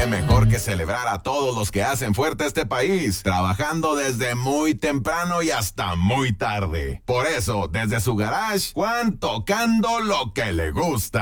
qué mejor que celebrar a todos los que hacen fuerte este país, trabajando desde muy temprano y hasta muy tarde. Por eso, desde su garage, Juan tocando lo que le gusta.